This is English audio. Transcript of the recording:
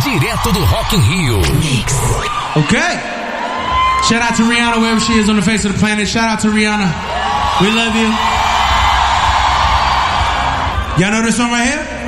direto do Rock in Rio. Okay. Shout out to Rihanna wherever she is on the face of the planet. Shout out to Rihanna. We love you. Y'all know this one right here?